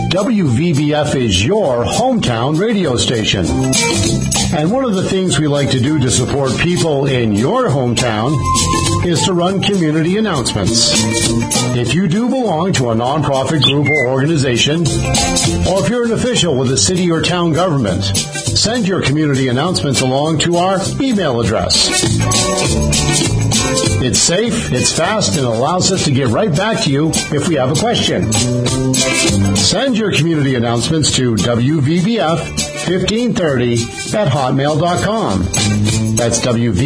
WVBF is your hometown radio station. And one of the things we like to do to support people in your hometown is to run community announcements. If you do belong to a nonprofit group or organization, or if you're an official with a city or town government, send your community announcements along to our email address. It's safe, it's fast, and allows us to get right back to you if we have a question. Send your community announcements to WVBF1530@hotmail.com. That's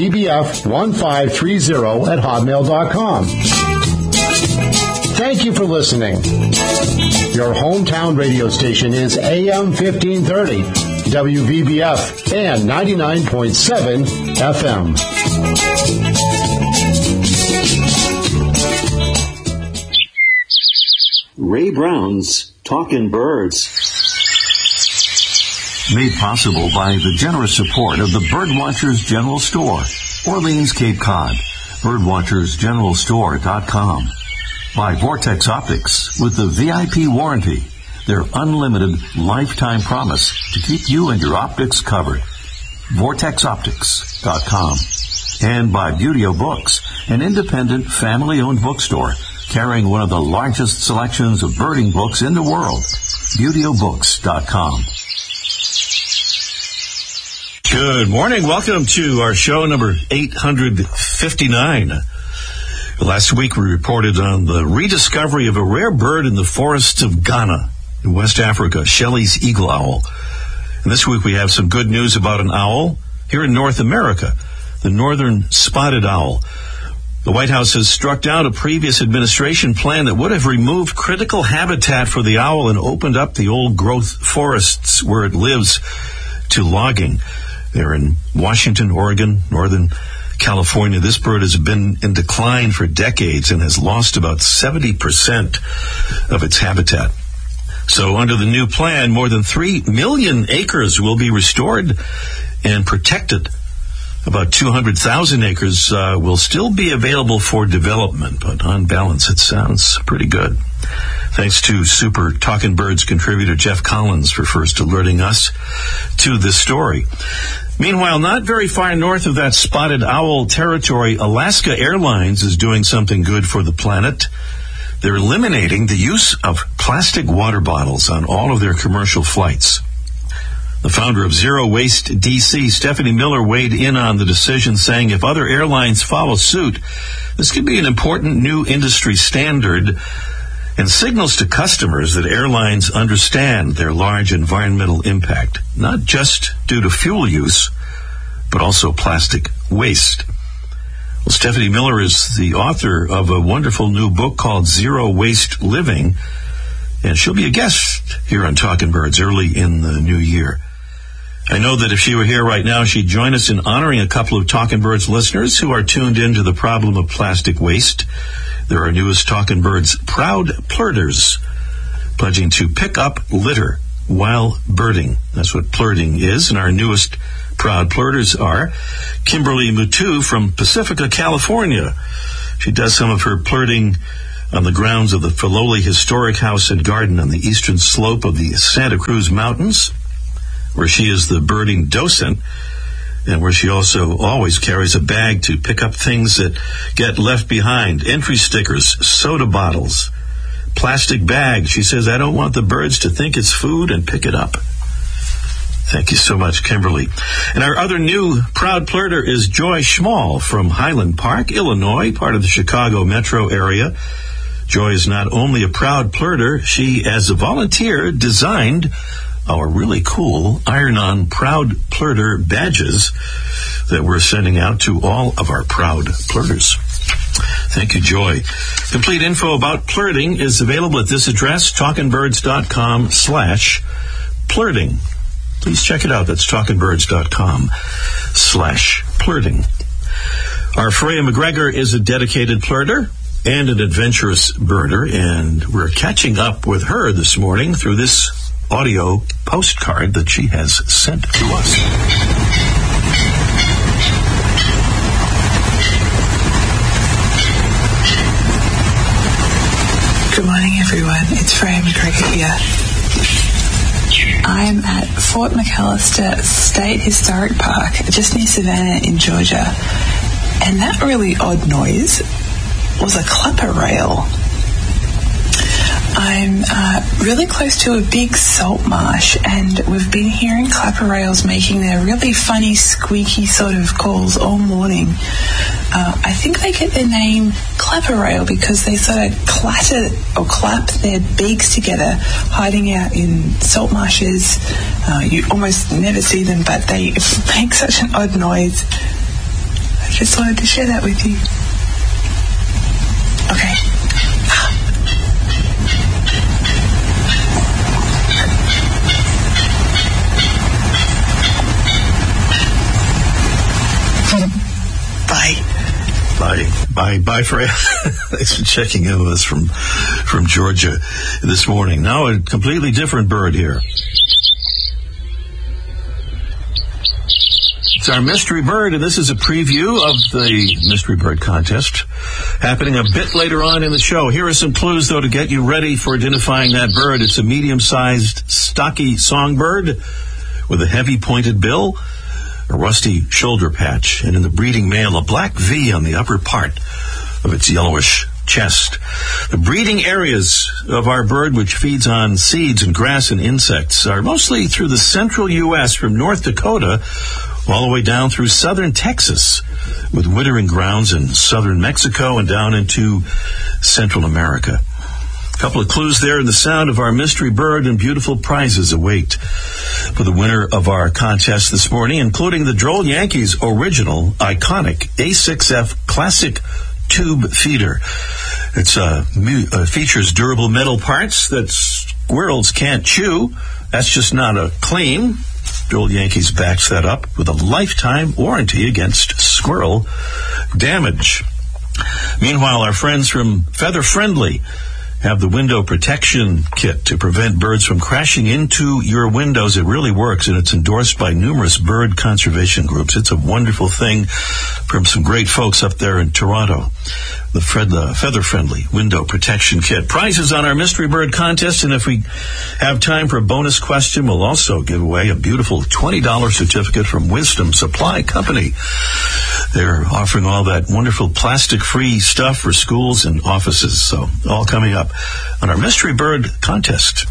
WVBF1530@hotmail.com. Thank you for listening. Your hometown radio station is AM 1530, WVBF, and 99.7 FM. Ray Brown's Talkin' Birds. Made possible by the generous support of the Birdwatchers General Store, Orleans, Cape Cod. Birdwatchersgeneralstore.com. By Vortex Optics with the VIP warranty, their unlimited lifetime promise to keep you and your optics covered. VortexOptics.com. And by Buteo Books, an independent family-owned bookstore carrying one of the largest selections of birding books in the world. ButeoBooks.com. Good morning. Welcome to our show number 859. Last week we reported on the rediscovery of a rare bird in the forests of Ghana in West Africa, Shelley's eagle owl. And this week we have some good news about an owl here in North America, the northern spotted owl. The White House has struck down a previous administration plan that would have removed critical habitat for the owl and opened up the old-growth forests where it lives to logging. They're in Washington, Oregon, Northern California. This bird has been in decline for decades and has lost about 70% of its habitat. So under the new plan, more than 3 million acres will be restored and protected. About 200,000 acres will still be available for development, but on balance, it sounds pretty good. Thanks to Super Talkin' Birds contributor Jeff Collins for first alerting us to this story. Meanwhile, not very far north of that spotted owl territory, Alaska Airlines is doing something good for the planet. They're eliminating the use of plastic water bottles on all of their commercial flights. The founder of Zero Waste DC, Stephanie Miller, weighed in on the decision, saying if other airlines follow suit, this could be an important new industry standard and signals to customers that airlines understand their large environmental impact, not just due to fuel use, but also plastic waste. Well, Stephanie Miller is the author of a wonderful new book called Zero Waste Living, and she'll be a guest here on Talkin' Birds early in the new year. I know that if she were here right now, she'd join us in honoring a couple of Talkin' Birds listeners who are tuned into the problem of plastic waste. They're our newest Talkin' Birds Proud Plurters, pledging to pick up litter while birding. That's what plurting is, and our newest Proud Plurters are Kimberly Mutu from Pacifica, California. She does some of her plurting on the grounds of the Filoli Historic House and Garden on the eastern slope of the Santa Cruz Mountains, where she is the birding docent, and where she also always carries a bag to pick up things that get left behind. Entry stickers, soda bottles, plastic bags. She says, I don't want the birds to think it's food and pick it up. Thank you so much, Kimberly. And our other new Proud Plurter is Joy Schmall from Highland Park, Illinois, part of the Chicago metro area. Joy is not only a Proud Plurter, she, as a volunteer, designed our really cool iron-on Proud Plurter badges that we're sending out to all of our Proud Plurters. Thank you, Joy. Complete info about plurting is available at this address, talkinbirds.com/plurting. Please check it out. That's talkinbirds.com/plurting. Our Freya McGregor is a dedicated plurter and an adventurous birder, and we're catching up with her this morning through this audio postcard that she has sent to us. Good morning, everyone. It's Freya McGregor here. I'm at Fort McAllister State Historic Park, just near Savannah in Georgia. And that really odd noise was a clapper rail. I'm really close to a big salt marsh, and we've been hearing clapper rails making their really funny, squeaky sort of calls all morning. I think they get their name clapper rail because they sort of clatter or clap their beaks together, hiding out in salt marshes. You almost never see them, but they make such an odd noise. I just wanted to share that with you. Okay. Bye, Freya. Thanks for checking in with us from Georgia this morning. Now a completely different bird here. It's our mystery bird, and this is a preview of the mystery bird contest happening a bit later on in the show. Here are some clues, though, to get you ready for identifying that bird. It's a medium-sized, stocky songbird with a heavy pointed bill, a rusty shoulder patch, and in the breeding male, a black V on the upper part of its yellowish chest. The breeding areas of our bird, which feeds on seeds and grass and insects, are mostly through the central U.S. from North Dakota all the way down through southern Texas, with wintering grounds in southern Mexico and down into Central America. A couple of clues there in the sound of our mystery bird, and beautiful prizes await for the winner of our contest this morning, including the Droll Yankees original, iconic A6F classic tube feeder. It's features durable metal parts that squirrels can't chew. That's just not a claim. Droll Yankees backs that up with a lifetime warranty against squirrel damage. Meanwhile, our friends from Feather Friendly have the window protection kit to prevent birds from crashing into your windows. It really works, and it's endorsed by numerous bird conservation groups. It's a wonderful thing from some great folks up there in Toronto. The Feather Friendly window protection kit. Prizes on our mystery bird contest, and if we have time for a bonus question, we'll also give away a beautiful $20 certificate from Wisdom Supply Company. They're offering all that wonderful plastic-free stuff for schools and offices. So all coming up on our mystery bird contest.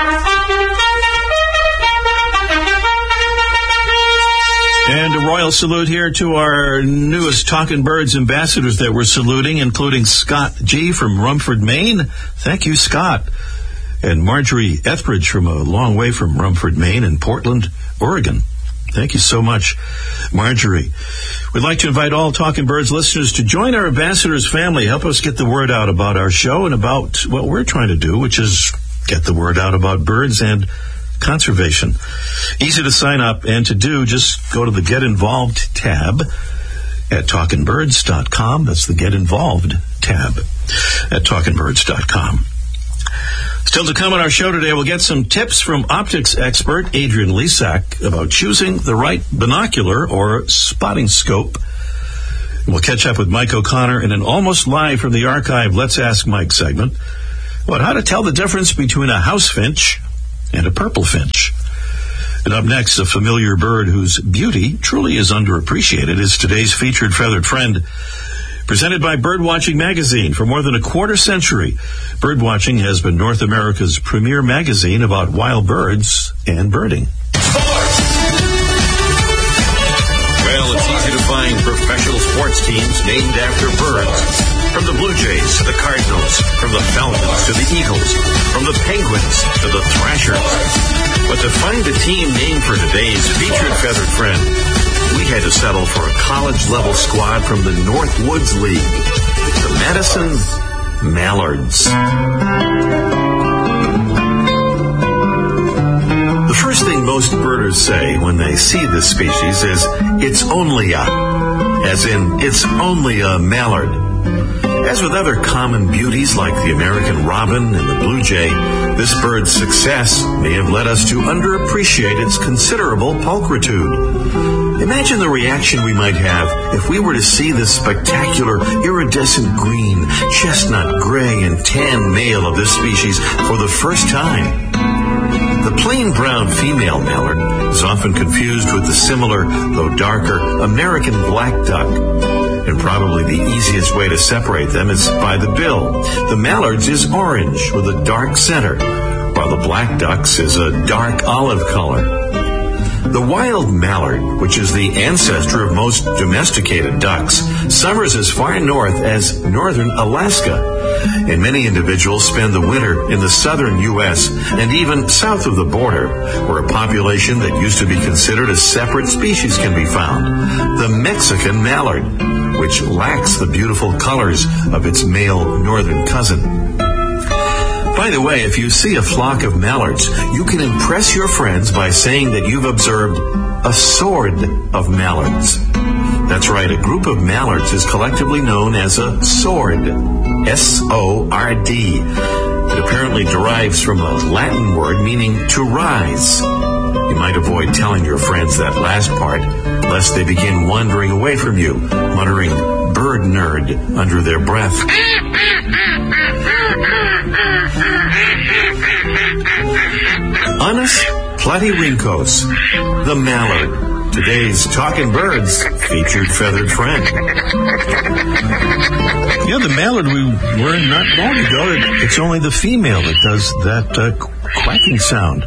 And a royal salute here to our newest Talkin' Birds ambassadors that we're saluting, including Scott G. from Rumford, Maine. Thank you, Scott. And Marjorie Etheridge from a long way from Rumford, Maine, and Portland, Oregon. Thank you so much, Marjorie. We'd like to invite all Talkin' Birds listeners to join our ambassadors family. Help us get the word out about our show and about what we're trying to do, which is get the word out about birds and conservation. Easy to sign up and to do. Just go to the Get Involved tab at talkinbirds.com. That's the Get Involved tab at talkinbirds.com. Still to come on our show today, we'll get some tips from optics expert Adrian Lisak about choosing the right binocular or spotting scope. We'll catch up with Mike O'Connor in an almost live from the archive Let's Ask Mike segment about how to tell the difference between a house finch and a purple finch. And up next, a familiar bird whose beauty truly is underappreciated is today's featured feathered friend, presented by Birdwatching Magazine. For more than a quarter century, Birdwatching has been North America's premier magazine about wild birds and birding. Well, it's easy to find professional sports teams named after birds. From the Blue Jays to the Cardinals, from the Falcons to the Eagles, from the Penguins to the Thrashers. But to find a team named for today's featured feathered friend, we had to settle for a college-level squad from the Northwoods League, the Madison Mallards. The first thing most birders say when they see this species is, it's only a, as in, it's only a mallard. As with other common beauties like the American robin and the blue jay, this bird's success may have led us to underappreciate its considerable pulchritude. Imagine the reaction we might have if we were to see this spectacular iridescent green, chestnut, gray, and tan male of this species for the first time. The plain brown female mallard is often confused with the similar, though darker, American black duck. And probably the easiest way to separate them is by the bill. The mallard's is orange with a dark center, while the black duck's is a dark olive color. The wild mallard, which is the ancestor of most domesticated ducks, summers as far north as northern Alaska. And many individuals spend the winter in the southern U.S. and even south of the border, where a population that used to be considered a separate species can be found. The Mexican mallard, which lacks the beautiful colors of its male northern cousin. By the way, if you see a flock of mallards, you can impress your friends by saying that you've observed a sword of mallards. That's right, a group of mallards is collectively known as a sword, S-O-R-D. It apparently derives from a Latin word meaning to rise. You might avoid telling your friends that last part, lest they begin wandering away from you, muttering bird nerd under their breath. Anas platyrincos, the mallard, today's Talking Birds featured feathered friend. Yeah, the mallard we learned not long ago, it's only the female that does that quacking sound.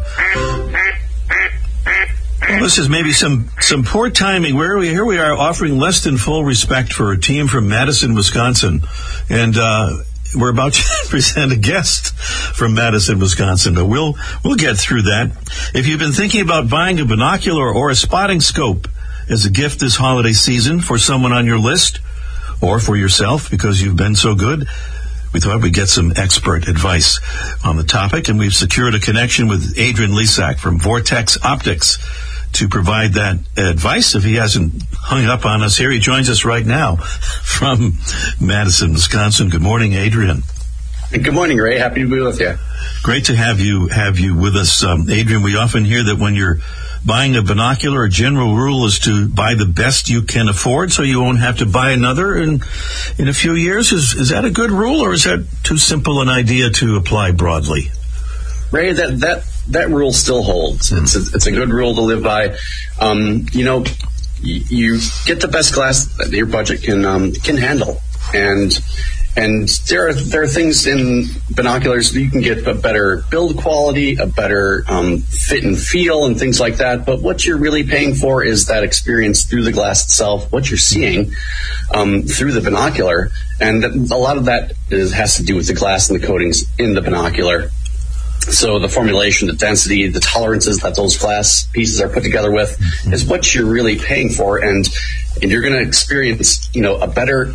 Well, this is maybe some poor timing. Here we are offering less than full respect for a team from Madison, Wisconsin, and we're about to present a guest from Madison, Wisconsin, but we'll get through that. If you've been thinking about buying a binocular or a spotting scope as a gift this holiday season for someone on your list, or for yourself because you've been so good, we thought we'd get some expert advice on the topic, and we've secured a connection with Adrian Lesak from Vortex Optics to provide that advice. If he hasn't hung up on us here, he joins us right now from Madison, Wisconsin. Good morning, Adrian. Good morning, Ray. Happy to be with you. Great to have you with us, Adrian. We often hear that when you're buying a binocular, a general rule is to buy the best you can afford, so you won't have to buy another in a few years. Is that a good rule, or is that too simple an idea to apply broadly? Ray, that rule still holds. It's a good rule to live by. You get the best glass that your budget can handle, and there are things in binoculars that you can get a better build quality, a better fit and feel, and things like that. But what you're really paying for is that experience through the glass itself, what you're seeing through the binocular, and a lot of that has to do with the glass and the coatings in the binocular. So the formulation, the density, the tolerances that those glass pieces are put together with is what you're really paying for, and you're going to experience, a better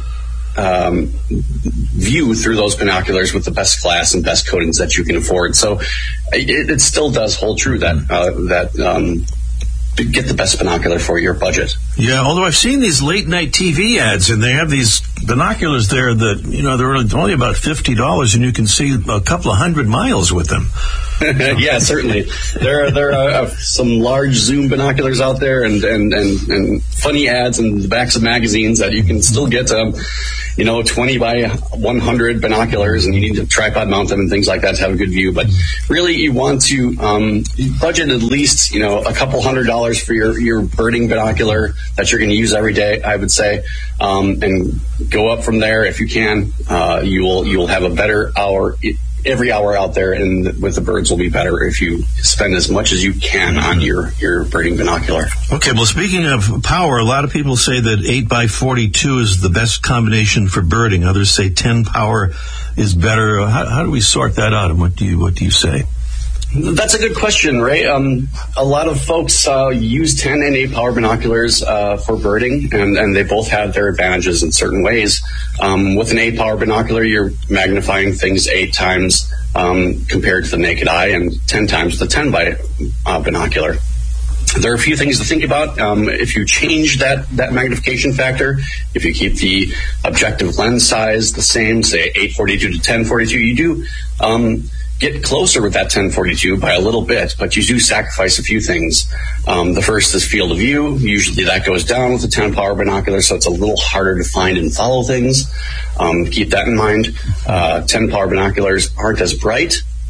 view through those binoculars with the best glass and best coatings that you can afford. So it still does hold true that get the best binocular for your budget. Yeah, although I've seen these late night TV ads, and they have these binoculars there that, they're only about $50, and you can see a couple of 100 miles with them. Yeah, certainly. There are some large zoom binoculars out there, and funny ads in the backs of magazines that you can still get 20 by 100 binoculars, and you need to tripod mount them and things like that to have a good view. But really, you want to budget at least a couple $100 for your birding binocular that you're going to use every day, I would say, and go up from there if you can. You will have a better hour. Every hour out there and with the birds will be better if you spend as much as you can on your birding binocular. Okay, well, speaking of power, a lot of people say that 8x42 is the best combination for birding. Others say 10 power is better. How do we sort that out, and what do you say? That's a good question, Ray. A lot of folks use 10 and 8 power binoculars for birding, and they both have their advantages in certain ways. With an 8 power binocular, you're magnifying things 8 times compared to the naked eye, and 10 times the 10 by binocular. There are a few things to think about. If you change that magnification factor, if you keep the objective lens size the same, say 842 to 1042, you do get closer with that 1042 by a little bit, but you do sacrifice a few things. The first is field of view. Usually that goes down with the 10 power binocular, so it's a little harder to find and follow things. Keep that in mind. 10 power binoculars aren't as bright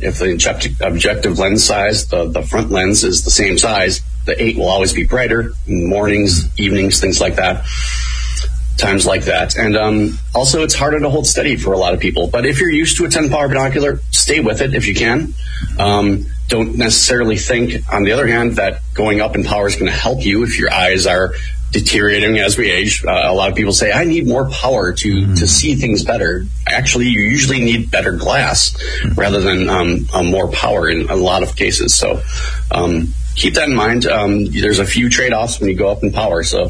if the objective lens size, the front lens is the same size, the 8 will always be brighter in mornings, evenings, things like that, times like that. And also it's harder to hold steady for a lot of people. But if you're used to a 10 power binocular, stay with it if you can. Don't necessarily think, on the other hand, that going up in power is going to help you if your eyes are deteriorating as we age. A lot of people say, I need more power to see things better. Actually, you usually need better glass rather than more power in a lot of cases. So keep that in mind. There's a few trade-offs when you go up in power. So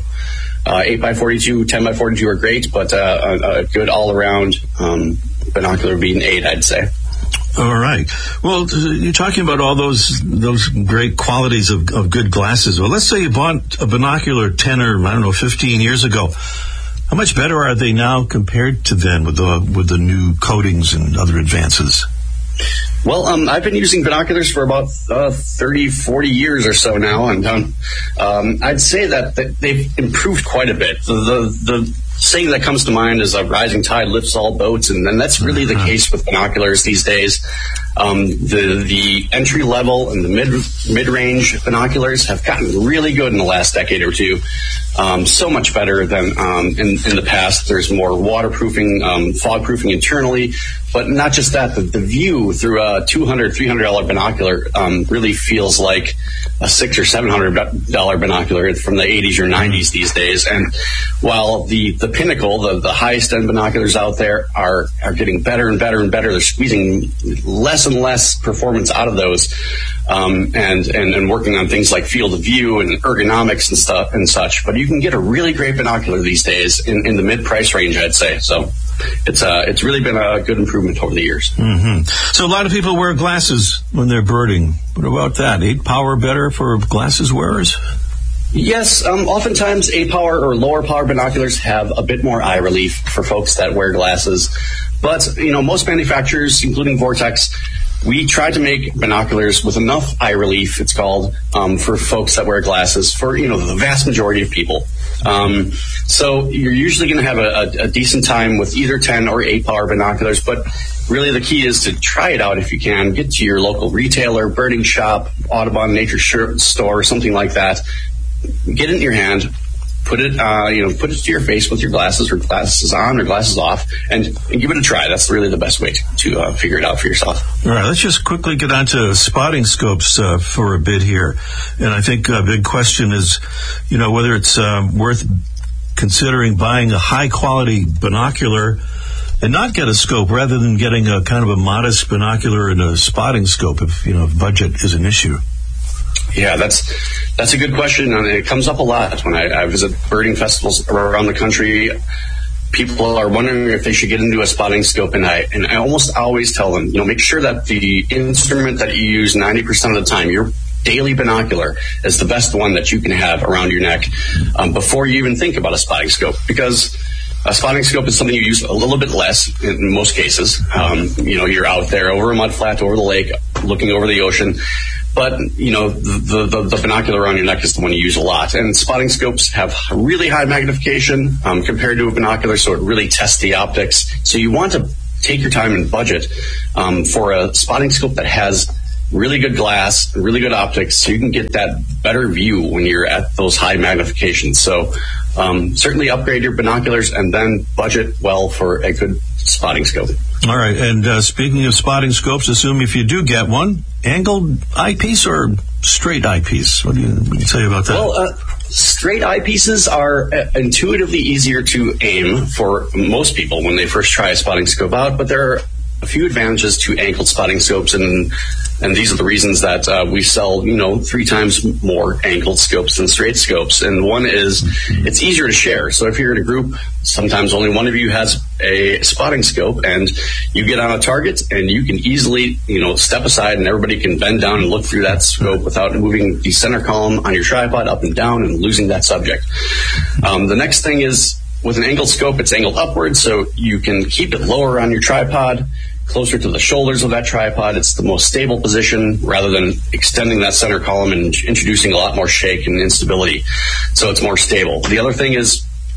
8x42, 10x42 are great, but a good all-around binocular would be an 8, I'd say. All right. Well, you're talking about all those great qualities of good glasses. Well, let's say you bought a binocular 10 or 15 years ago. How much better are they now compared to then with the new coatings and other advances? Well, I've been using binoculars for about 30, 40 years or so now, and I'd say that they've improved quite a bit. The saying that comes to mind is a rising tide lifts all boats, and that's really the case with binoculars these days. The entry level and the mid-range binoculars have gotten really good in the last decade or two. So much better than in the past. There's more waterproofing, fog-proofing internally, but not just that. The view through a $200, $300 binocular really feels like a $600 or $700 binocular from the 80s or 90s these days. And while the pinnacle, the highest end binoculars out there are getting better and better and better, they're squeezing less and less performance out of those, and working on things like field of view and ergonomics and stuff and such. But you can get a really great binocular these days in the mid-price range, I'd say. So it's really been a good improvement over the years. Mm-hmm. So a lot of people wear glasses when they're birding. What about that? 8 power better for glasses wearers? Yes, oftentimes 8 power or lower power binoculars have a bit more eye relief for folks that wear glasses. But, most manufacturers, including Vortex, we try to make binoculars with enough eye relief, it's called, for folks that wear glasses, for, the vast majority of people. So you're usually going to have a decent time with either 10 or 8 power binoculars, but really the key is to try it out if you can. Get to your local retailer, birding shop, Audubon Nature Store, something like that. Get it in your hand. Put it to your face with your glasses or glasses on or glasses off, and give it a try. That's really the best way to figure it out for yourself. All right, let's just quickly get on to spotting scopes for a bit here. And I think a big question is, whether it's worth considering buying a high-quality binocular and not get a scope rather than getting a kind of a modest binocular and a spotting scope if budget is an issue. Yeah, that's a good question, and it comes up a lot when I visit birding festivals around the country. People are wondering if they should get into a spotting scope, and I almost always tell them, make sure that the instrument that you use 90% of the time, your daily binocular, is the best one that you can have around your neck before you even think about a spotting scope, because a spotting scope is something you use a little bit less in most cases. You're out there over a mud flat, over the lake, looking over the ocean. But, the binocular around your neck is the one you use a lot. And spotting scopes have really high magnification compared to a binocular, so it really tests the optics. So you want to take your time and budget for a spotting scope that has really good glass, really good optics, so you can get that better view when you're at those high magnifications. So certainly upgrade your binoculars and then budget well for a good spotting scope. All right, and speaking of spotting scopes, assume if you do get one, angled eyepiece or straight eyepiece? What do you say about that? Well, straight eyepieces are intuitively easier to aim for most people when they first try a spotting scope out, but there are a few advantages to angled spotting scopes, and these are the reasons that we sell, 3 times more angled scopes than straight scopes. And one is it's easier to share. So if you're in a group, sometimes only one of you has a spotting scope, and you get on a target, and you can easily, step aside, and everybody can bend down and look through that scope without moving the center column on your tripod up and down and losing that subject. The next thing is, with an angled scope, it's angled upward, so you can keep it lower on your tripod, closer to the shoulders of that tripod. It's the most stable position rather than extending that center column and introducing a lot more shake and instability. So it's more stable. The other thing is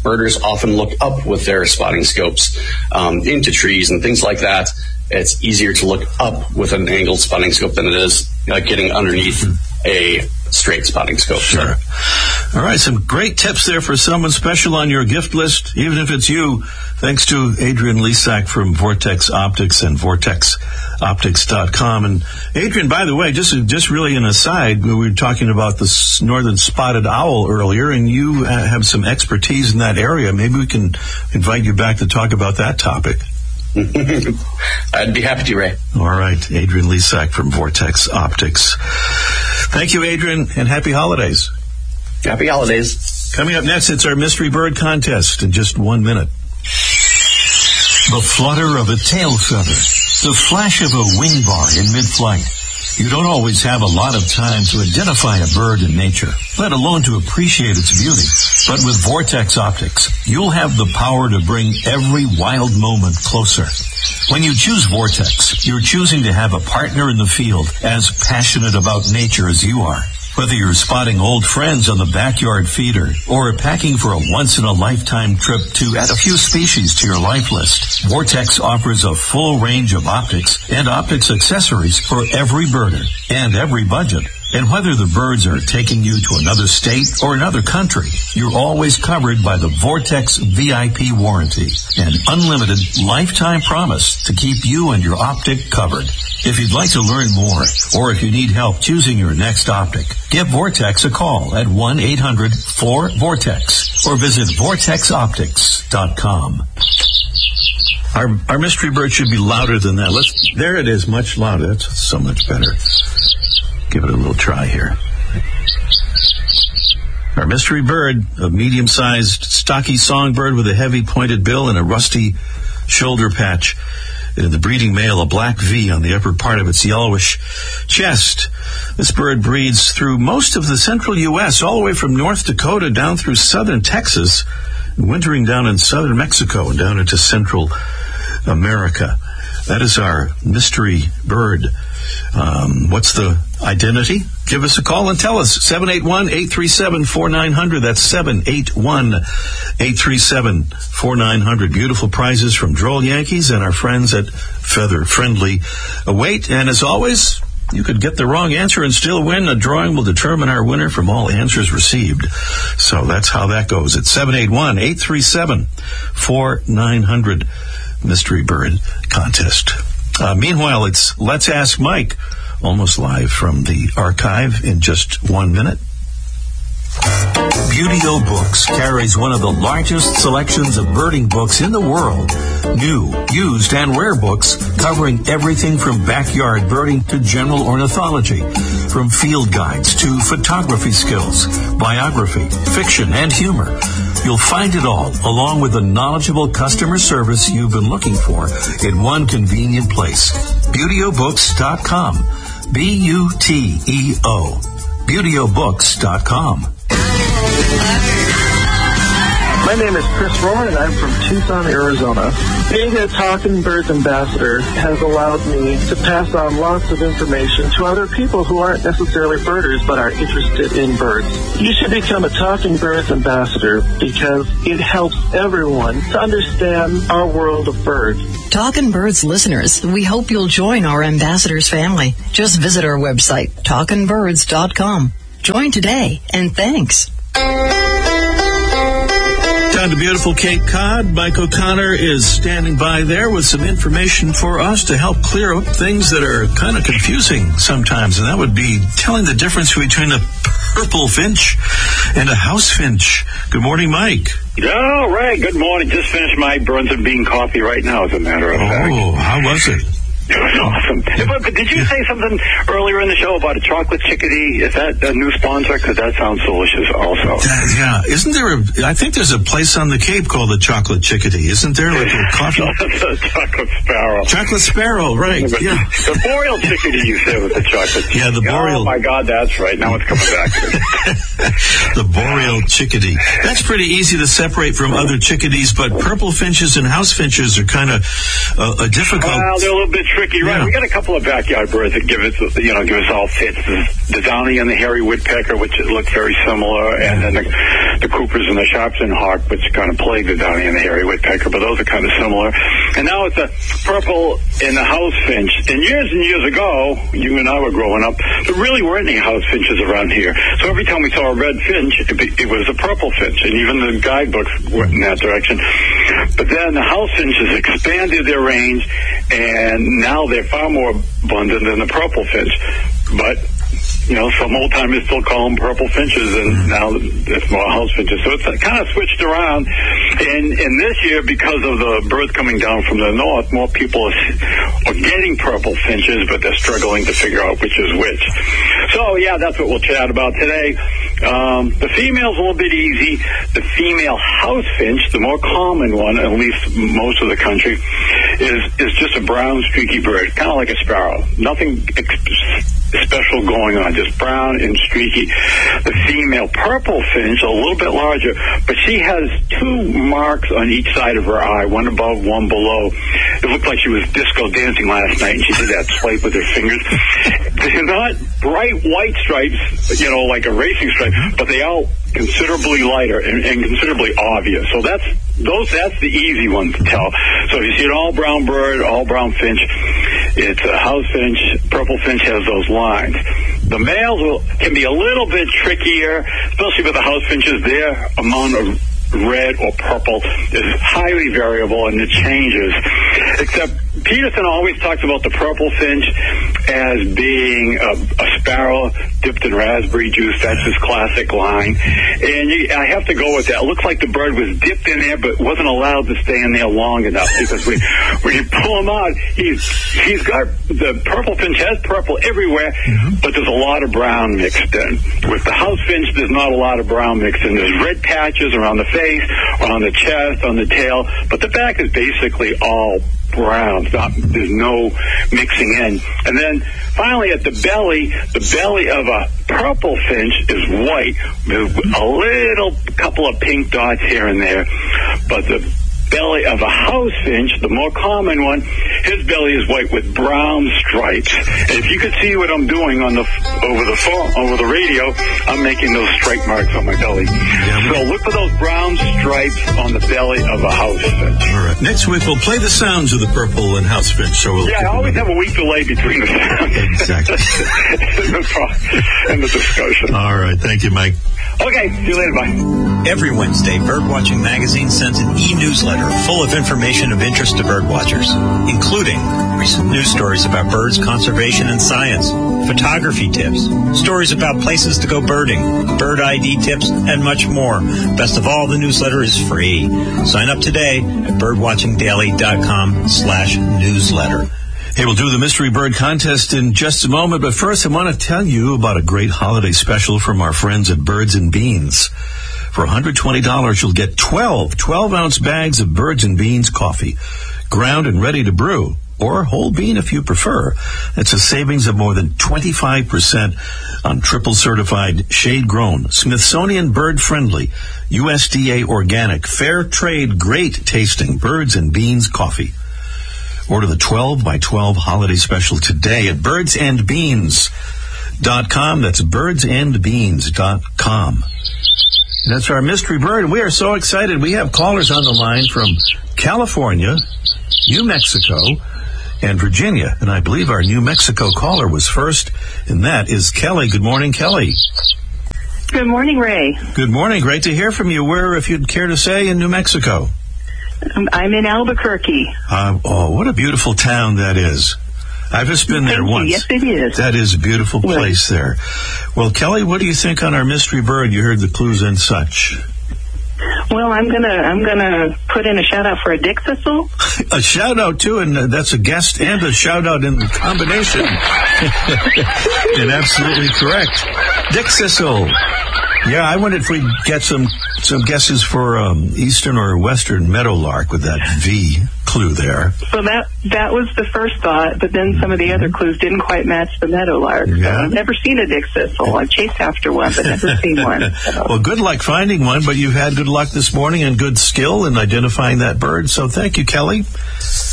birders often look up with their spotting scopes into trees and things like that. It's easier to look up with an angled spotting scope than it is getting underneath a straight spotting scope. Sure. All right, some great tips there for someone special on your gift list, even if it's you. Thanks to Adrian Lesak from Vortex Optics and VortexOptics.com. And Adrian, by the way, just really an aside, we were talking about the northern spotted owl earlier, and you have some expertise in that area. Maybe we can invite you back to talk about that topic. I'd be happy to, Ray. All right, Adrian Lesak from Vortex Optics. Thank you, Adrian, and happy holidays. Happy holidays. Coming up next, it's our Mystery Bird Contest in just 1 minute. The flutter of a tail feather, the flash of a wing bar in mid-flight. You don't always have a lot of time to identify a bird in nature, let alone to appreciate its beauty. But with Vortex Optics, you'll have the power to bring every wild moment closer. When you choose Vortex, you're choosing to have a partner in the field as passionate about nature as you are. Whether you're spotting old friends on the backyard feeder or packing for a once-in-a-lifetime trip to add a few species to your life list, Vortex offers a full range of optics and optics accessories for every birder and every budget. And whether the birds are taking you to another state or another country, you're always covered by the Vortex VIP warranty, an unlimited lifetime promise to keep you and your optic covered. If you'd like to learn more, or if you need help choosing your next optic, give Vortex a call at 1-800-4VORTEX or visit VortexOptics.com. Our mystery bird should be louder than that. There it is, much louder. That's so much better. Give it a little try here. Our mystery bird, a medium-sized, stocky songbird with a heavy pointed bill and a rusty shoulder patch. In the breeding male, a black V on the upper part of its yellowish chest. This bird breeds through most of the central U.S., all the way from North Dakota down through southern Texas, wintering down in southern Mexico and down into Central America. That is our mystery bird. What's the identity? Give us a call and tell us. 781-837-4900. That's 781-837-4900. Beautiful prizes from Droll Yankees and our friends at Feather Friendly await. And as always, you could get the wrong answer and still win. A drawing will determine our winner from all answers received. So that's how that goes. It's 781-837-4900. Mystery Bird Contest. Meanwhile, it's Let's Ask Mike, almost live from the archive in just 1 minute. Buteo Books carries one of the largest selections of birding books in the world. New, used, and rare books covering everything from backyard birding to general ornithology, from field guides to photography skills, biography, fiction, and humor. You'll find it all, along with the knowledgeable customer service you've been looking for, in one convenient place. ButeoBooks.com. BUTEO. ButeoBooks.com. My name is Chris Rohr, and I'm from Tucson, Arizona. Being a Talking Birds ambassador has allowed me to pass on lots of information to other people who aren't necessarily birders but are interested in birds. You should become a Talking Birds ambassador because it helps everyone to understand our world of birds. Talkin' Birds listeners, we hope you'll join our ambassadors family. Just visit our website, talkinbirds.com. Join today, and thanks. Down to beautiful Cape Cod, Mike O'Connor is standing by there with some information for us to help clear up things that are kind of confusing sometimes, and that would be telling the difference between a purple finch and a house finch. Good morning, Mike. Oh, Ray, good morning. Just finished my Burns and Bean coffee right now, as a matter of fact. Oh, how was it? It was awesome. Did you say something earlier in the show about a chocolate chickadee? Is that a new sponsor? Because that sounds delicious also. Yeah. Isn't there I think there's a place on the Cape called the Chocolate Chickadee. Isn't there like a coffee? It's a chocolate sparrow. Chocolate sparrow, right. Yeah. The boreal chickadee, you said, with the chocolate chickadee. Yeah, the boreal. Oh, my God, that's right. Now it's coming back to me. The boreal chickadee. That's pretty easy to separate from other chickadees, but purple finches and house finches are kind of difficult. Well, they're a little bit tricky, right? We got a couple of backyard birds that give us all fits. The downy and the hairy woodpecker, which look very similar, and then the Coopers and the Sharpton hawk, which kind of plague the downy and the hairy woodpecker, but those are kind of similar. And now it's the purple and the house finch. And years ago, you and I were growing up, there really weren't any house finches around here. So every time we saw a red finch, it was a purple finch, and even the guidebooks went in that direction. But then the house finches expanded their range, and now they're far more abundant than the purple finch. But some old timers still call them purple finches, and now it's more house finches. So it's kind of switched around. And this year, because of the birds coming down from the north, more people are getting purple finches, but they're struggling to figure out which is which. So, yeah, that's what we'll chat about today. The female's a little bit easy. The female house finch, the more common one, at least most of the country, is just a brown, streaky bird, kind of like a sparrow. Nothing special going on, just brown and streaky. The female purple finch, a little bit larger, but she has two marks on each side of her eye, one above, one below. It looked like she was disco dancing last night, and she did that swipe with her fingers. They're not bright white stripes, like a racing stripe, but they are considerably lighter and considerably obvious. So that's the easy one to tell. So if you see an all brown bird, all brown finch, it's a house finch. Purple finch has those lines. The males can be a little bit trickier, especially with the house finches. Their amount of red or purple is highly variable, and it changes. Except Peterson always talks about the purple finch as being a sparrow dipped in raspberry juice. That's his classic line. And I have to go with that. It looks like the bird was dipped in there but wasn't allowed to stay in there long enough, because when you pull him out, he's got, the purple finch has purple everywhere, but there's a lot of brown mixed in. With the house finch, there's not a lot of brown mixed in. There's red patches around the face, on the chest, on the tail, but the back is basically all brown. There's no mixing in. And then finally at the belly of a purple finch is white with a little couple of pink dots here and there. But the belly of a house finch, the more common one, his belly is white with brown stripes. And if you could see what I'm doing over the radio, I'm making those stripe marks on my belly. So look for those brown stripes on the belly of a house finch. All right. Next week we'll play the sounds of the purple and house finch. So I always have a week delay between the sounds. Exactly. in the discussion. All right. Thank you, Mike. Okay. See you later. Bye. Every Wednesday, Birdwatching Magazine sends an e-newsletter full of information of interest to birdwatchers, including recent news stories about birds, conservation, and science, photography tips, stories about places to go birding, bird ID tips, and much more. Best of all, the newsletter is free. Sign up today at birdwatchingdaily.com/newsletter. Hey, we'll do the Mystery Bird Contest in just a moment, but first I want to tell you about a great holiday special from our friends at Birds and Beans. For $120, you'll get 12-ounce bags of Birds and Beans coffee, ground and ready to brew, or whole bean if you prefer. That's a savings of more than 25% on triple certified, shade-grown, Smithsonian bird-friendly, USDA organic, fair trade, great-tasting Birds and Beans coffee. Order the 12 by 12 holiday special today at birdsandbeans.com. That's birdsandbeans.com. That's our mystery bird. We are so excited. We have callers on the line from California, New Mexico, and Virginia. And I believe our New Mexico caller was first, and that is Kelly. Good morning, Kelly. Good morning, Ray. Good morning. Great to hear from you. Where, if you'd care to say, in New Mexico? I'm in Albuquerque. Oh, what a beautiful town that is. I've just been there once. Yes, it is. That is a beautiful place there. Well, Kelly, what do you think on our mystery bird? You heard the clues and such. Well, I'm gonna put in a shout out for a dick thistle. A shout out too, and that's a guest and a shout out in the combination. And absolutely correct. Dick thistle. Yeah, I wondered if we'd get some guesses for eastern or western meadowlark with that V clue there. So that was the first thought, but then some of the other clues didn't quite match the meadowlark. Yeah. So I've never seen a dick thistle. I've chased after one, but never seen one. So. Well, good luck finding one, but you've had good luck this morning and good skill in identifying that bird. So thank you, Kelly.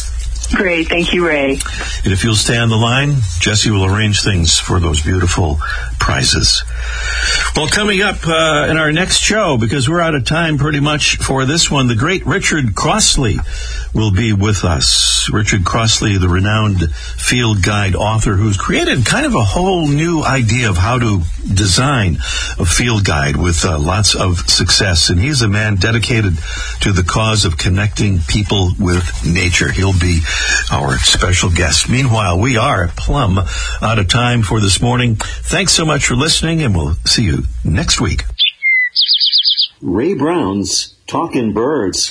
Great. Thank you, Ray. And if you'll stay on the line, Jesse will arrange things for those beautiful prizes. Well, coming up in our next show, because we're out of time pretty much for this one, the great Richard Crossley will be with us. Richard Crossley, the renowned field guide author who's created kind of a whole new idea of how to design a field guide with lots of success. And he's a man dedicated to the cause of connecting people with nature. He'll be our special guest. Meanwhile, we are plumb out of time for this morning. Thanks so much for listening, and we'll see you next week. Ray Brown's Talkin' Birds.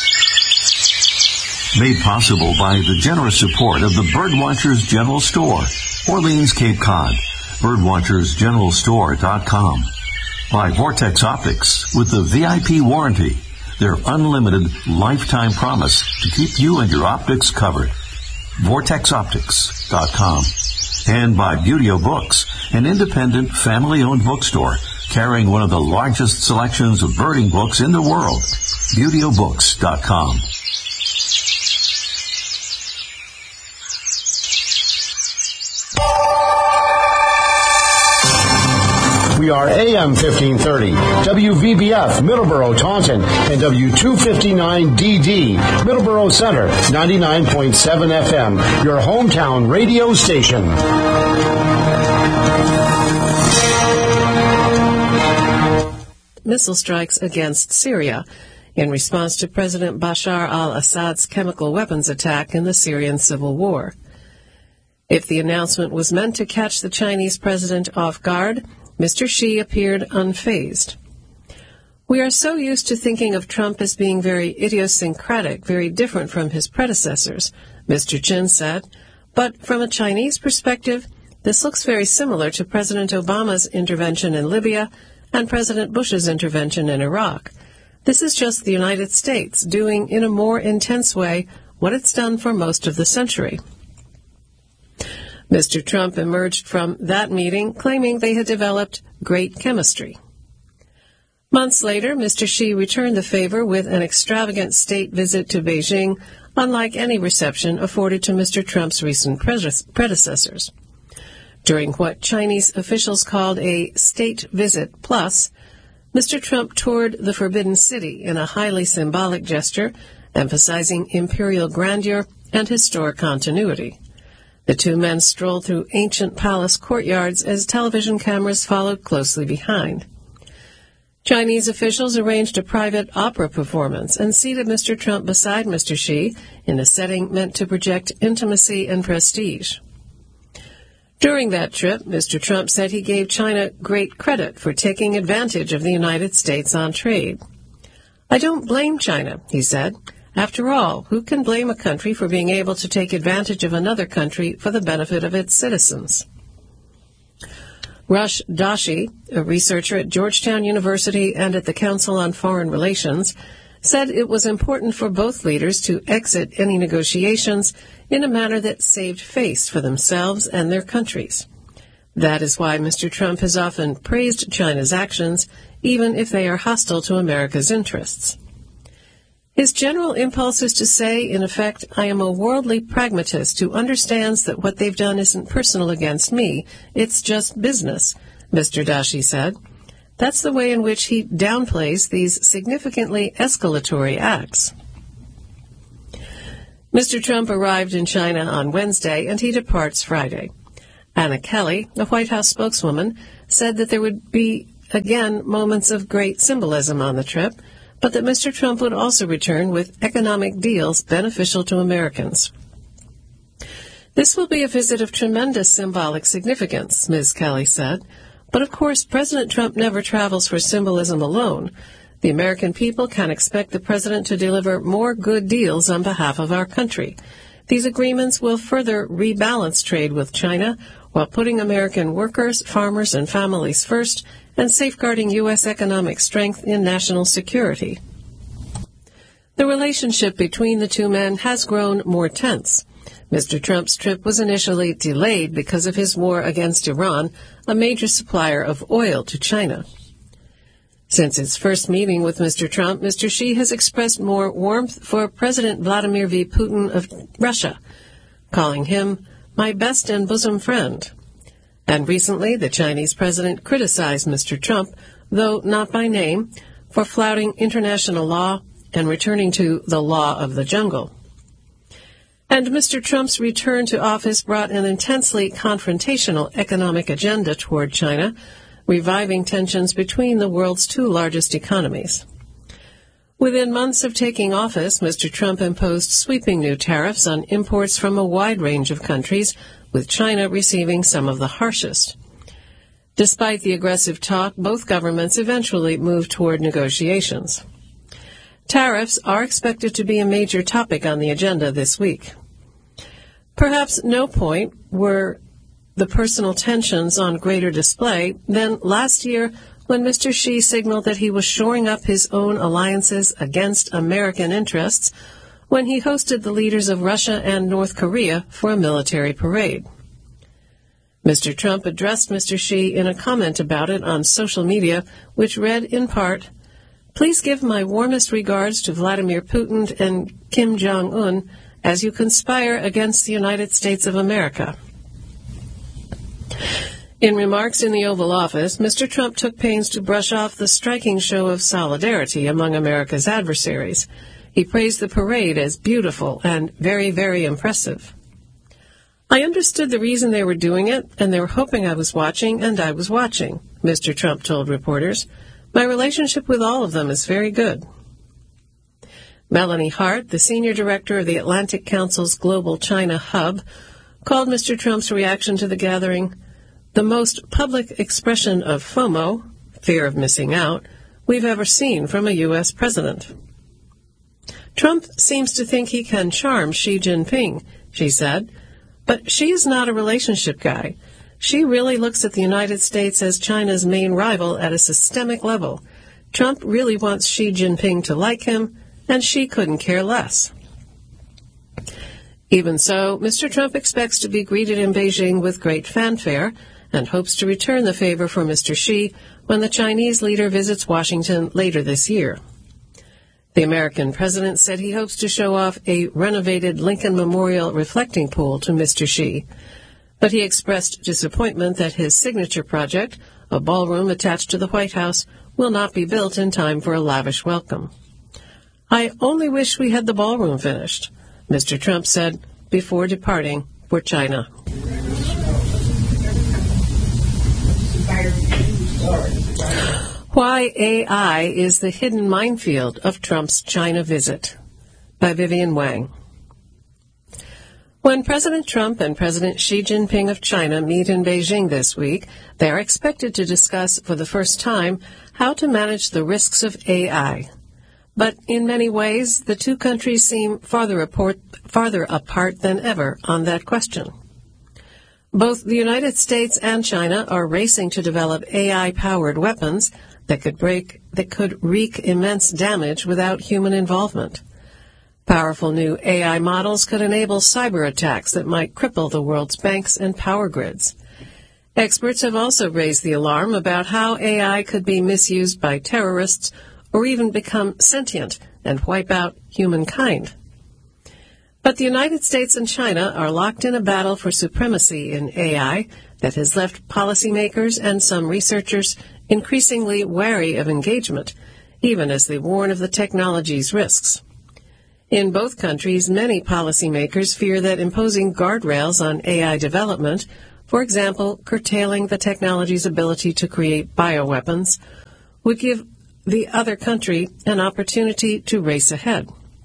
Made possible by the generous support of the Birdwatchers General Store, Orleans, Cape Cod. Birdwatchersgeneralstore.com. By Vortex Optics with the VIP warranty, their unlimited lifetime promise to keep you and your optics covered. VortexOptics.com. And by Buteo Books, an independent family-owned bookstore carrying one of the largest selections of birding books in the world. ButeoBooks.com. We are AM 1530, WVBF, Middleborough, Taunton, and W259DD, Middleborough Center, 99.7 FM, your hometown radio station. Missile strikes against Syria in response to President Bashar al-Assad's chemical weapons attack in the Syrian civil war. If the announcement was meant to catch the Chinese president off guard, Mr. Xi appeared unfazed. We are so used to thinking of Trump as being very idiosyncratic, very different from his predecessors, Mr. Chin said, but from a Chinese perspective, this looks very similar to President Obama's intervention in Libya and President Bush's intervention in Iraq. This is just the United States doing in a more intense way what it's done for most of the century. Mr. Trump emerged from that meeting claiming they had developed great chemistry. Months later, Mr. Xi returned the favor with an extravagant state visit to Beijing, unlike any reception afforded to Mr. Trump's recent predecessors. During what Chinese officials called a State Visit Plus, Mr. Trump toured the Forbidden City in a highly symbolic gesture, emphasizing imperial grandeur and historic continuity. The two men strolled through ancient palace courtyards as television cameras followed closely behind. Chinese officials arranged a private opera performance and seated Mr. Trump beside Mr. Xi in a setting meant to project intimacy and prestige. During that trip, Mr. Trump said he gave China great credit for taking advantage of the United States on trade. "I don't blame China," he said. "After all, who can blame a country for being able to take advantage of another country for the benefit of its citizens?" Rush Doshi, a researcher at Georgetown University and at the Council on Foreign Relations, said it was important for both leaders to exit any negotiations in a manner that saved face for themselves and their countries. That is why Mr. Trump has often praised China's actions, even if they are hostile to America's interests. His general impulse is to say, in effect, "I am a worldly pragmatist who understands that what they've done isn't personal against me, it's just business," Mr. Doshi said. That's the way in which he downplays these significantly escalatory acts. Mr. Trump arrived in China on Wednesday, and he departs Friday. Anna Kelly, the White House spokeswoman, said that there would be, again, moments of great symbolism on the trip, but that Mr. Trump would also return with economic deals beneficial to Americans. "This will be a visit of tremendous symbolic significance," Ms. Kelly said. "But of course, President Trump never travels for symbolism alone. The American people can expect the president to deliver more good deals on behalf of our country. These agreements will further rebalance trade with China while putting American workers, farmers, and families first and safeguarding U.S. economic strength in national security." The relationship between the two men has grown more tense. Mr. Trump's trip was initially delayed because of his war against Iran, a major supplier of oil to China. Since his first meeting with Mr. Trump, Mr. Xi has expressed more warmth for President Vladimir V. Putin of Russia, calling him my best and bosom friend. And recently, the Chinese president criticized Mr. Trump, though not by name, for flouting international law and returning to the law of the jungle. And Mr. Trump's return to office brought an intensely confrontational economic agenda toward China, reviving tensions between the world's two largest economies. Within months of taking office, Mr. Trump imposed sweeping new tariffs on imports from a wide range of countries, with China receiving some of the harshest. Despite the aggressive talk, both governments eventually moved toward negotiations. Tariffs are expected to be a major topic on the agenda this week. Perhaps no point were the personal tensions on greater display than last year when Mr. Xi signaled that he was shoring up his own alliances against American interests when he hosted the leaders of Russia and North Korea for a military parade. Mr. Trump addressed Mr. Xi in a comment about it on social media, which read in part, "Please give my warmest regards to Vladimir Putin and Kim Jong-un as you conspire against the United States of America." In remarks in the Oval Office, Mr. Trump took pains to brush off the striking show of solidarity among America's adversaries. He praised the parade as beautiful and very, very impressive. "I understood the reason they were doing it, and they were hoping I was watching, and I was watching," Mr. Trump told reporters. "My relationship with all of them is very good." Melanie Hart, the senior director of the Atlantic Council's Global China Hub, called Mr. Trump's reaction to the gathering the most public expression of FOMO, fear of missing out, we've ever seen from a U.S. president. "Trump seems to think he can charm Xi Jinping," she said, "but Xi is not a relationship guy. Xi really looks at the United States as China's main rival at a systemic level. Trump really wants Xi Jinping to like him, and Xi couldn't care less." Even so, Mr. Trump expects to be greeted in Beijing with great fanfare and hopes to return the favor for Mr. Xi when the Chinese leader visits Washington later this year. The American president said he hopes to show off a renovated Lincoln Memorial reflecting pool to Mr. Xi, but he expressed disappointment that his signature project, a ballroom attached to the White House, will not be built in time for a lavish welcome. "I only wish we had the ballroom finished," Mr. Trump said before departing for China. Why AI is the hidden minefield of Trump's China visit, by Vivian Wang. When President Trump and President Xi Jinping of China meet in Beijing this week, they are expected to discuss for the first time how to manage the risks of AI. But in many ways, the two countries seem farther apart than ever on that question. Both the United States and China are racing to develop AI-powered weapons that could wreak immense damage without human involvement. Powerful new AI models could enable cyber attacks that might cripple the world's banks and power grids. Experts have also raised the alarm about how AI could be misused by terrorists or even become sentient and wipe out humankind. But the United States and China are locked in a battle for supremacy in AI that has left policymakers and some researchers increasingly wary of engagement, even as they warn of the technology's risks. In both countries, many policymakers fear that imposing guardrails on AI development, for example, curtailing the technology's ability to create bioweapons, would give the other country an opportunity to race ahead.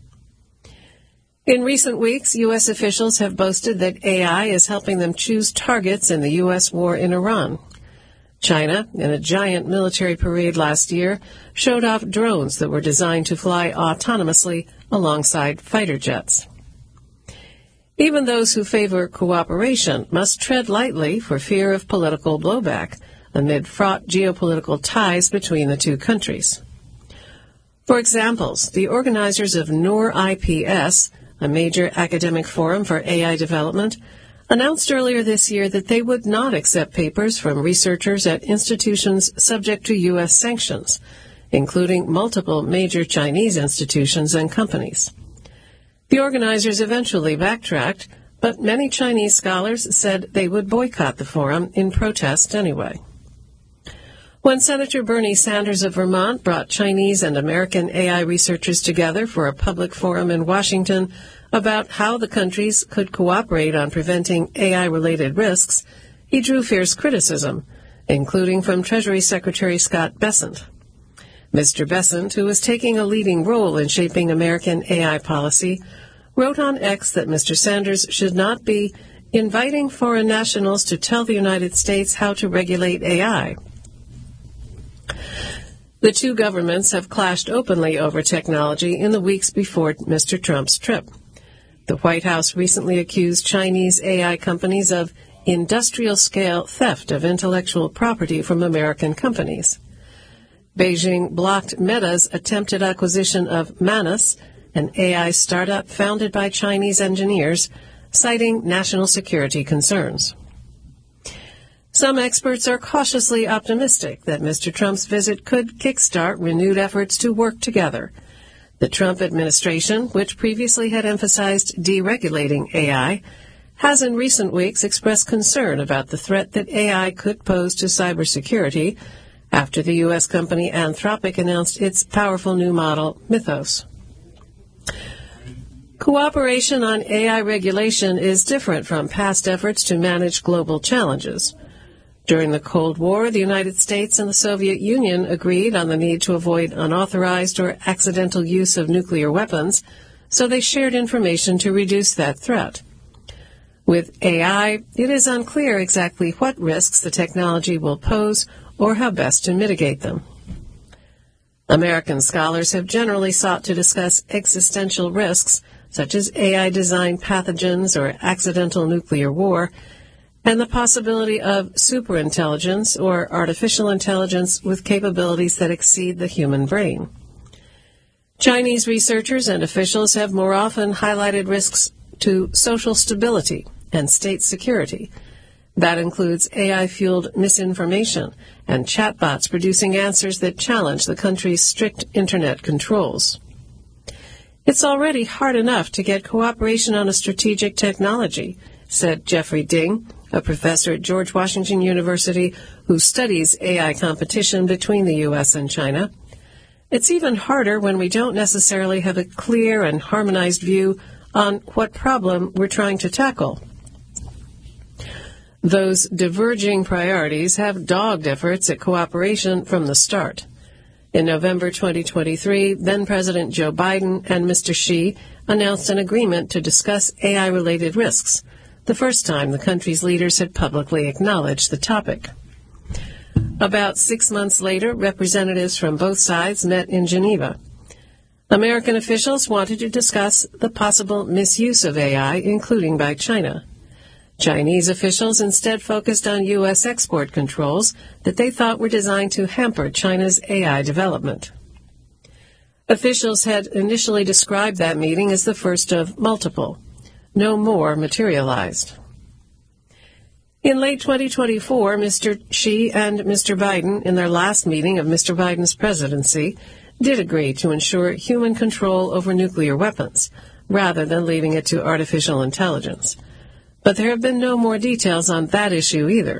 In recent weeks, U.S. officials have boasted that AI is helping them choose targets in the U.S. war in Iran. China, in a giant military parade last year, showed off drones that were designed to fly autonomously alongside fighter jets. Even those who favor cooperation must tread lightly for fear of political blowback amid fraught geopolitical ties between the two countries. For example, the organizers of NOR-IPS, a major academic forum for AI development, announced earlier this year that they would not accept papers from researchers at institutions subject to U.S. sanctions, including multiple major Chinese institutions and companies. The organizers eventually backtracked, but many Chinese scholars said they would boycott the forum in protest anyway. When Senator Bernie Sanders of Vermont brought Chinese and American AI researchers together for a public forum in Washington about how the countries could cooperate on preventing AI-related risks, he drew fierce criticism, including from Treasury Secretary Scott Bessent. Mr. Bessent, who was taking a leading role in shaping American AI policy, wrote on X that Mr. Sanders should not be inviting foreign nationals to tell the United States how to regulate AI. The two governments have clashed openly over technology in the weeks before Mr. Trump's trip. The White House recently accused Chinese AI companies of industrial-scale theft of intellectual property from American companies. Beijing blocked Meta's attempted acquisition of Manus, an AI startup founded by Chinese engineers, citing national security concerns. Some experts are cautiously optimistic that Mr. Trump's visit could kickstart renewed efforts to work together. The Trump administration, which previously had emphasized deregulating AI, has in recent weeks expressed concern about the threat that AI could pose to cybersecurity after the U.S. company Anthropic announced its powerful new model, Mythos. Cooperation on AI regulation is different from past efforts to manage global challenges. During the Cold War, the United States and the Soviet Union agreed on the need to avoid unauthorized or accidental use of nuclear weapons, so they shared information to reduce that threat. With AI, it is unclear exactly what risks the technology will pose or how best to mitigate them. American scholars have generally sought to discuss existential risks, such as AI-designed pathogens or accidental nuclear war, and the possibility of superintelligence or artificial intelligence with capabilities that exceed the human brain. Chinese researchers and officials have more often highlighted risks to social stability and state security. That includes AI-fueled misinformation and chatbots producing answers that challenge the country's strict internet controls. It's already hard enough to get cooperation on a strategic technology, said Jeffrey Ding, a professor at George Washington University who studies AI competition between the U.S. and China. It's even harder when we don't necessarily have a clear and harmonized view on what problem we're trying to tackle. Those diverging priorities have dogged efforts at cooperation from the start. In November 2023, then-President Joe Biden and Mr. Xi announced an agreement to discuss AI-related risks, the first time the country's leaders had publicly acknowledged the topic. About 6 months later, representatives from both sides met in Geneva. American officials wanted to discuss the possible misuse of AI, including by China. Chinese officials instead focused on U.S. export controls that they thought were designed to hamper China's AI development. Officials had initially described that meeting as the first of multiple. No more materialized. In late 2024, Mr. Xi and Mr. Biden, in their last meeting of Mr. Biden's presidency, did agree to ensure human control over nuclear weapons, rather than leaving it to artificial intelligence. But there have been no more details on that issue either.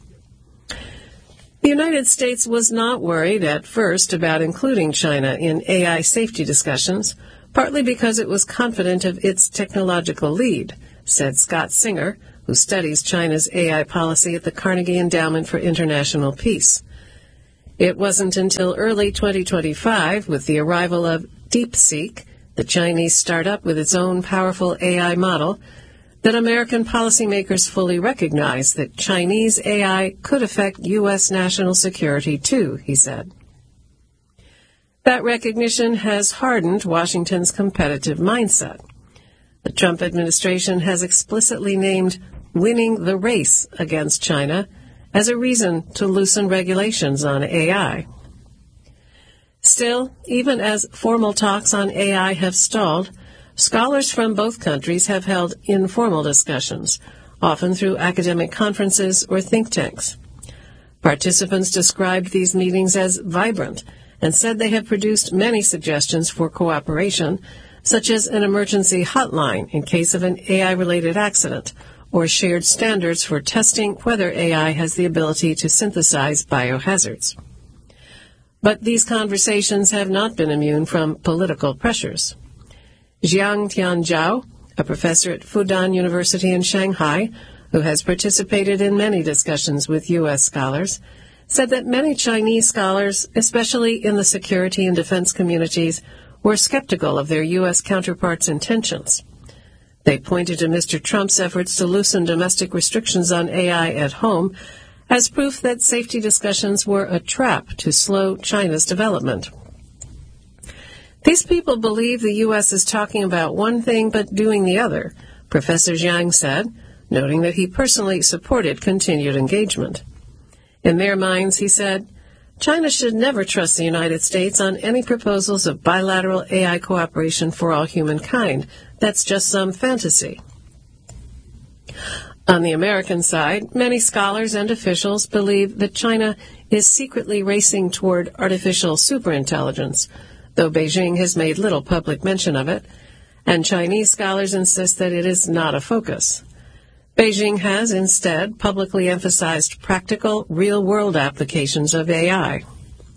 The United States was not worried at first about including China in AI safety discussions, partly because it was confident of its technological lead, said Scott Singer, who studies China's AI policy at the Carnegie Endowment for International Peace. It wasn't until early 2025, with the arrival of DeepSeek, the Chinese startup with its own powerful AI model, that American policymakers fully recognized that Chinese AI could affect U.S. national security too, he said. That recognition has hardened Washington's competitive mindset. The Trump administration has explicitly named winning the race against China as a reason to loosen regulations on AI. Still, even as formal talks on AI have stalled, scholars from both countries have held informal discussions, often through academic conferences or think tanks. Participants described these meetings as vibrant and said they have produced many suggestions for cooperation, such as an emergency hotline in case of an AI-related accident, or shared standards for testing whether AI has the ability to synthesize biohazards. But these conversations have not been immune from political pressures. Jiang Tianzhao, a professor at Fudan University in Shanghai, who has participated in many discussions with U.S. scholars, said that many Chinese scholars, especially in the security and defense communities, were skeptical of their U.S. counterparts' intentions. They pointed to Mr. Trump's efforts to loosen domestic restrictions on AI at home as proof that safety discussions were a trap to slow China's development. These people believe the U.S. is talking about one thing but doing the other, Professor Jiang said, noting that he personally supported continued engagement. In their minds, he said, China should never trust the United States on any proposals of bilateral AI cooperation for all humankind. That's just some fantasy. On the American side, many scholars and officials believe that China is secretly racing toward artificial superintelligence, though Beijing has made little public mention of it, and Chinese scholars insist that it is not a focus. Beijing has instead publicly emphasized practical, real-world applications of AI.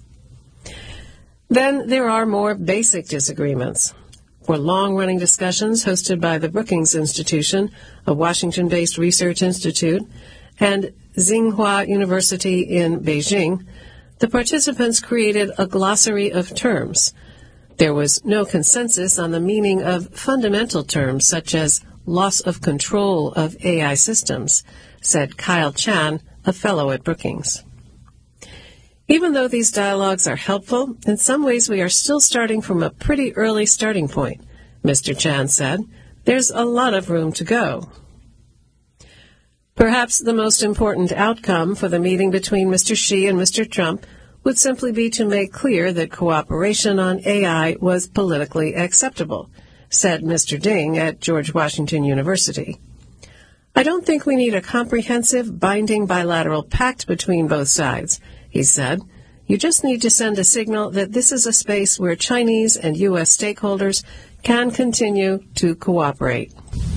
Then there are more basic disagreements. For long-running discussions hosted by the Brookings Institution, a Washington-based research institute, and Tsinghua University in Beijing, the participants created a glossary of terms. There was no consensus on the meaning of fundamental terms such as loss of control of AI systems, said Kyle Chan, a fellow at Brookings. Even though these dialogues are helpful, in some ways we are still starting from a pretty early starting point, Mr. Chan said. There's a lot of room to go. Perhaps the most important outcome for the meeting between Mr. Xi and Mr. Trump would simply be to make clear that cooperation on AI was politically acceptable, said Mr. Ding at George Washington University. I don't think we need a comprehensive, binding bilateral pact between both sides, he said. You just need to send a signal that this is a space where Chinese and U.S. stakeholders can continue to cooperate.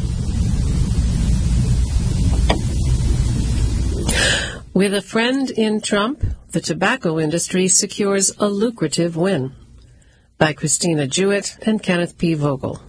With a friend in Trump, the tobacco industry secures a lucrative win. By Christina Jewett and Kenneth P. Vogel.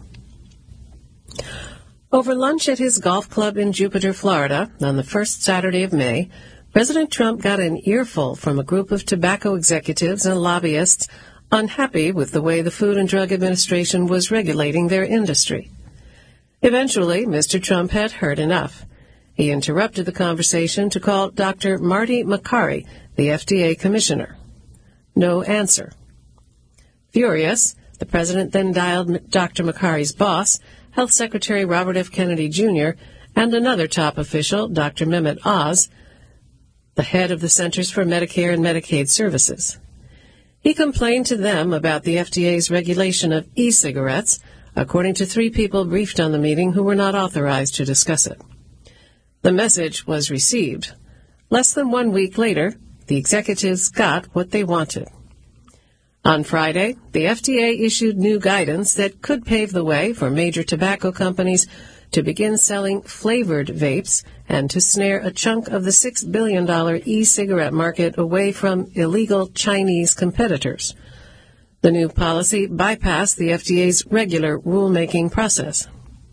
Over lunch at his golf club in Jupiter, Florida, on the first Saturday of May, President Trump got an earful from a group of tobacco executives and lobbyists unhappy with the way the Food and Drug Administration was regulating their industry. Eventually, Mr. Trump had heard enough. He interrupted the conversation to call Dr. Marty Makary, the FDA commissioner. No answer. Furious, the president then dialed Dr. Makary's boss, Health Secretary Robert F. Kennedy, Jr., and another top official, Dr. Mehmet Oz, the head of the Centers for Medicare and Medicaid Services. He complained to them about the FDA's regulation of e-cigarettes, according to 3 people briefed on the meeting who were not authorized to discuss it. The message was received. Less than 1 week later, the executives got what they wanted. On Friday, the FDA issued new guidance that could pave the way for major tobacco companies to begin selling flavored vapes and to snare a chunk of the $6 billion e-cigarette market away from illegal Chinese competitors. The new policy bypassed the FDA's regular rulemaking process.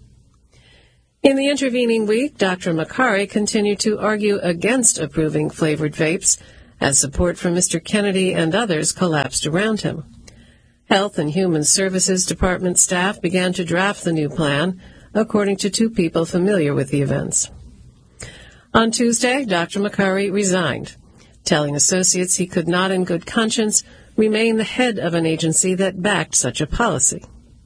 In the intervening week, Dr. Makary continued to argue against approving flavored vapes as support from Mr. Kennedy and others collapsed around him. Health and Human Services Department staff began to draft the new plan, according to 2 people familiar with the events. On Tuesday, Dr. Makary resigned, telling associates he could not in good conscience remain the head of an agency that backed such a policy.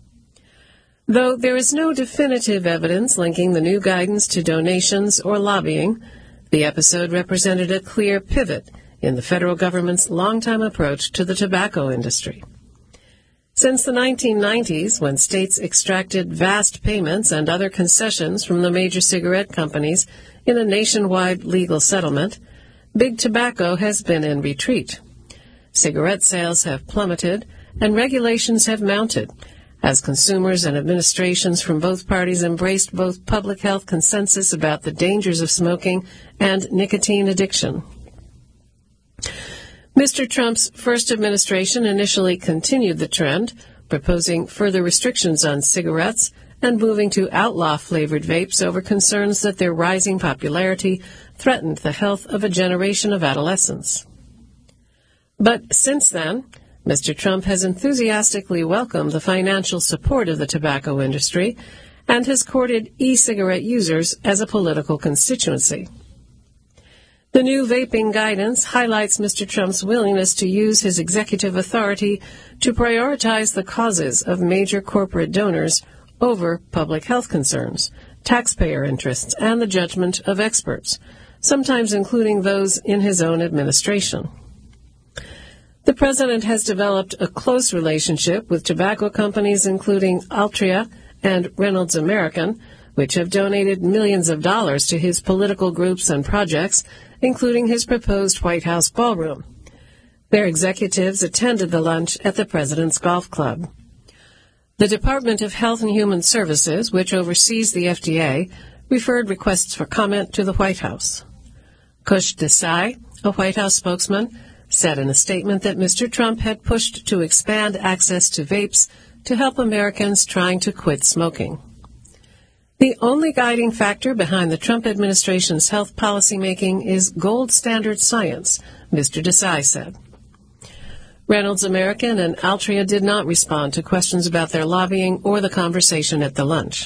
Though there is no definitive evidence linking the new guidance to donations or lobbying, the episode represented a clear pivot in the federal government's longtime approach to the tobacco industry. Since the 1990s, when states extracted vast payments and other concessions from the major cigarette companies in a nationwide legal settlement, big tobacco has been in retreat. cigarette sales have plummeted, and regulations have mounted, as consumers and administrations from both parties embraced both public health consensus about the dangers of smoking and nicotine addiction. Mr. Trump's first administration initially continued the trend, proposing further restrictions on cigarettes and moving to outlaw flavored vapes over concerns that their rising popularity threatened the health of a generation of adolescents. But since then, Mr. Trump has enthusiastically welcomed the financial support of the tobacco industry and has courted e-cigarette users as a political constituency. The new vaping guidance highlights Mr. Trump's willingness to use his executive authority to prioritize the causes of major corporate donors over public health concerns, taxpayer interests, and the judgment of experts, sometimes including those in his own administration. The president has developed a close relationship with tobacco companies including Altria and Reynolds American, which have donated millions of dollars to his political groups and projects, including his proposed White House ballroom. Their executives attended the lunch at the president's golf club. The Department of Health and Human Services, which oversees the FDA, referred requests for comment to the White House. Kush Desai, a White House spokesman, said in a statement that Mr. Trump had pushed to expand access to vapes to help Americans trying to quit smoking. The only guiding factor behind the Trump administration's health policymaking is gold standard science, Mr. Desai said. Reynolds American and Altria did not respond to questions about their lobbying or the conversation at the lunch.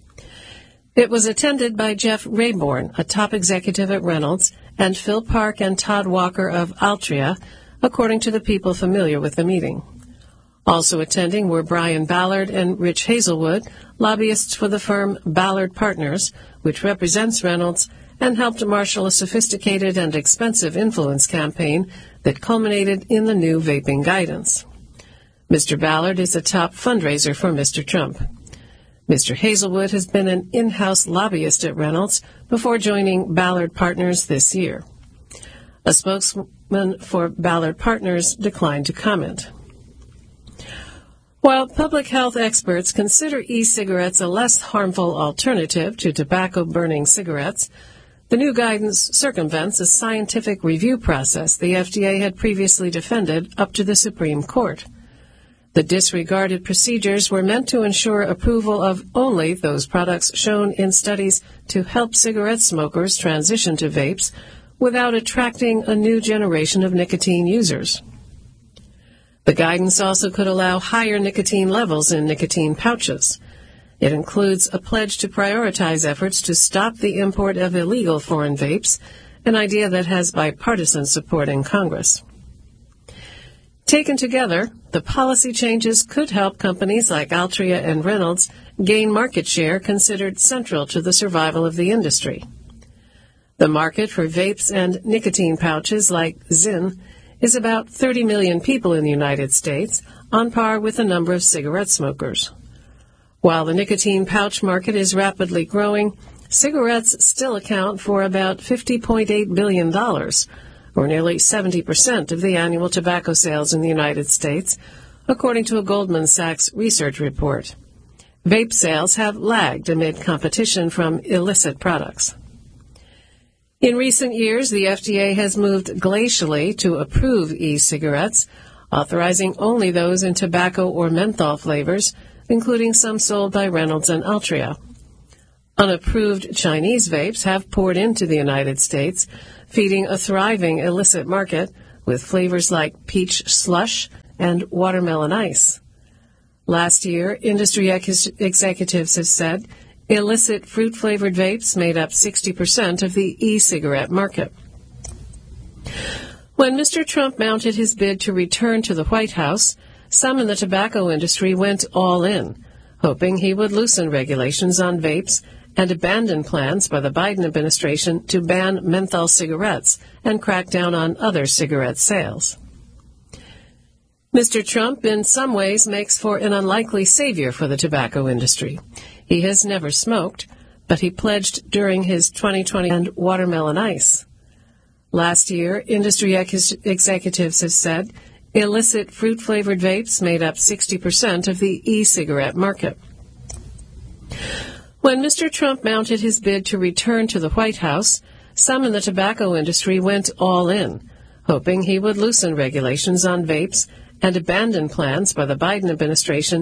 It was attended by Jeff Rayborn, a top executive at Reynolds, and Phil Park and Todd Walker of Altria, according to the people familiar with the meeting. Also attending were Brian Ballard and Rich Hazelwood, lobbyists for the firm Ballard Partners, which represents Reynolds and helped marshal a sophisticated and expensive influence campaign that culminated in the new vaping guidance. Mr. Ballard is a top fundraiser for Mr. Trump. Mr. Hazelwood has been an in-house lobbyist at Reynolds before joining Ballard Partners this year. A spokesman for Ballard Partners declined to comment. While public health experts consider e-cigarettes a less harmful alternative to tobacco-burning cigarettes, the new guidance circumvents a scientific review process the FDA had previously defended up to the Supreme Court. The disregarded procedures were meant to ensure approval of only those products shown in studies to help cigarette smokers transition to vapes without attracting a new generation of nicotine users. The guidance also could allow higher nicotine levels in nicotine pouches. It includes a pledge to prioritize efforts to stop the import of illegal foreign vapes, an idea that has bipartisan support in Congress. Taken together, the policy changes could help companies like Altria and Reynolds gain market share considered central to the survival of the industry. The market for vapes and nicotine pouches like Zyn is about 30 million people in the United States, on par with the number of cigarette smokers. While the nicotine pouch market is rapidly growing, cigarettes still account for about $50.8 billion, or nearly 70% of the annual tobacco sales in the United States, according to a Goldman Sachs research report. Vape sales have lagged amid competition from illicit products. In recent years, the FDA has moved glacially to approve e-cigarettes, authorizing only those in tobacco or menthol flavors, including some sold by Reynolds and Altria. Unapproved Chinese vapes have poured into the United States, feeding a thriving illicit market with flavors like peach slush and watermelon ice. Last year, industry executives have said illicit fruit-flavored vapes made up 60% of the e-cigarette market. When Mr. Trump mounted his bid to return to the White House, some in the tobacco industry went all in, hoping he would loosen regulations on vapes and abandon plans by the Biden administration to ban menthol cigarettes and crack down on other cigarette sales. Mr. Trump, in some ways, makes for an unlikely savior for the tobacco industry. He has never smoked, but he pledged during his 2020 and watermelon ice. Last year, industry executives have said illicit fruit-flavored vapes made up 60% of the e-cigarette market. When Mr. Trump mounted his bid to return to the White House, some in the tobacco industry went all in, hoping he would loosen regulations on vapes and abandon plans by the Biden administration